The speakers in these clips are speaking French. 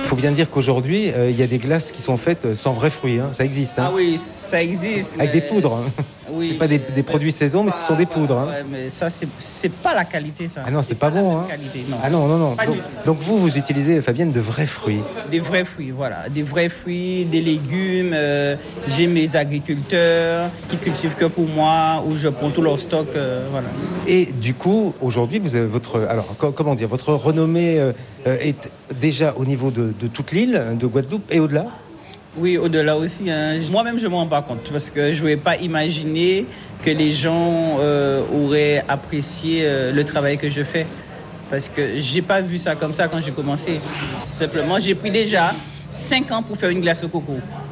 faut bien dire qu'aujourd'hui, il y a des glaces qui sont faites sans vrais fruits. Hein. Ça existe. Hein. Ah oui, ça existe. Avec des poudres. Hein. Oui. C'est pas des produits saison, mais ce sont des poudres. Hein. Ouais, mais ça, c'est pas la qualité, ça. Ah non, c'est pas bon. Hein. Qualité, non. Ah non. Pas Donc, du tout. donc vous utilisez, Fabienne, de vrais fruits. Des vrais fruits, voilà. Des vrais fruits, des légumes. J'ai mes agriculteurs qui cultivent que pour moi, où je prends tout leur stock. Voilà. Et du coup, aujourd'hui, vous avez comment dire, votre renommée est déjà au niveau de toute l'île, de Guadeloupe et au-delà. Oui, au-delà aussi. Hein. Moi-même, je ne m'en rends pas compte parce que je ne pouvais pas imaginer que les gens auraient apprécié le travail que je fais. Parce que je n'ai pas vu ça comme ça quand j'ai commencé. Simplement, j'ai pris déjà 5 ans pour faire une glace au coco.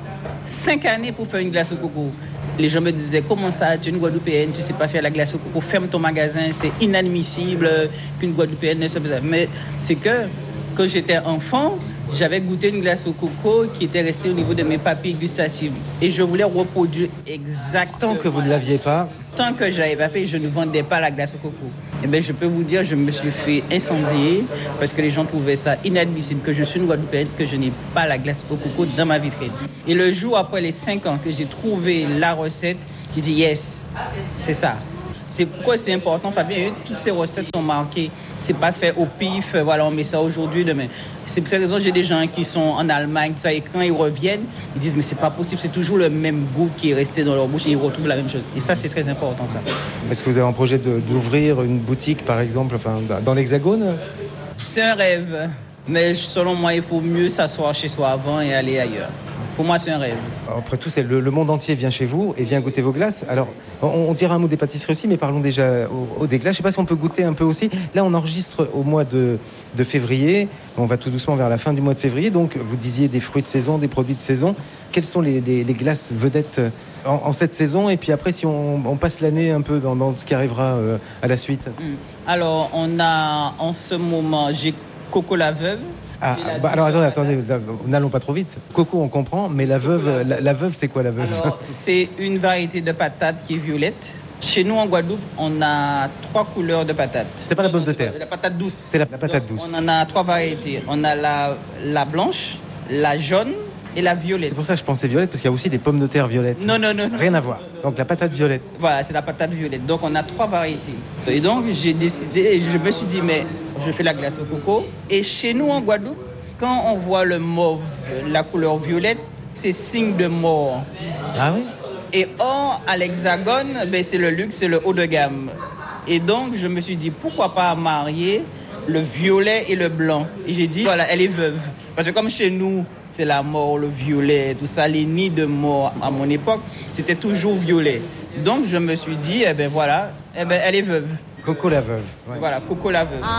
5 années pour faire une glace au coco. Les gens me disaient, comment ça, tu es une Guadeloupéenne, tu ne sais pas faire la glace au coco, ferme ton magasin, c'est inadmissible qu'une Guadeloupéenne ne sache pas. Mais c'est que quand j'étais enfant, j'avais goûté une glace au coco qui était restée au niveau de mes papilles gustatives. Et je voulais reproduire exactement. Tant que vous ne l'aviez pas. Tant que je ne l'avais pas fait, je ne vendais pas la glace au coco. Eh bien, je peux vous dire, je me suis fait incendier parce que les gens trouvaient ça inadmissible, que je suis une Guadeloupéenne, que je n'ai pas la glace au coco dans ma vitrine. Et le jour après les 5 ans que j'ai trouvé la recette, j'ai dit yes, c'est ça. C'est pourquoi c'est important, Fabien. Toutes ces recettes sont marquées. C'est pas fait au pif, voilà, on met ça aujourd'hui, demain. C'est pour cette raison que j'ai des gens qui sont en Allemagne, ça, et quand ils reviennent, ils disent mais c'est pas possible, c'est toujours le même goût qui est resté dans leur bouche et ils retrouvent la même chose. Et ça, c'est très important, ça. Est-ce que vous avez un projet d'ouvrir une boutique, par exemple, dans l'Hexagone ? C'est un rêve, mais selon moi, il faut mieux s'asseoir chez soi avant et aller ailleurs. Pour moi, c'est un rêve. Après tout, le monde entier vient chez vous et vient goûter vos glaces. Alors, on dira un mot des pâtisseries aussi, mais parlons déjà des glaces. Je ne sais pas si on peut goûter un peu aussi. Là, on enregistre au mois de février. On va tout doucement vers la fin du mois de février. Donc, vous disiez des fruits de saison, des produits de saison. Quelles sont les glaces vedettes en cette saison? Et puis après, si on passe l'année un peu dans ce qui arrivera à la suite. Alors, on a en ce moment, j'ai Coco la Veuve. Alors attendez, n'allons pas trop vite. Coco, on comprend, mais la veuve, c'est quoi la veuve? Alors, c'est une variété de patate qui est violette. Chez nous, en Guadeloupe, on a 3 couleurs de patates. C'est pas la pomme de terre. La patate douce. C'est la patate douce. On en a 3 variétés. On a la blanche, la jaune et la violette. C'est pour ça que je pensais violette, parce qu'il y a aussi des pommes de terre violettes. Non. Rien à voir. Donc la patate violette. Voilà, c'est la patate violette. Donc on a 3 variétés. Et donc j'ai décidé, je me suis dit, mais je fais la glace au coco. Et chez nous en Guadeloupe, quand on voit le mauve, la couleur violette, c'est signe de mort. Ah oui? Et or, à l'Hexagone, c'est le luxe, c'est le haut de gamme. Et donc je me suis dit, pourquoi pas marier le violet et le blanc. Et j'ai dit, voilà, elle est veuve. Parce que comme chez nous, c'est la mort, le violet, tout ça, les nids de mort à mon époque, c'était toujours violet. Donc je me suis dit, elle est veuve. Coco la veuve. Ouais. Voilà, Coco la veuve.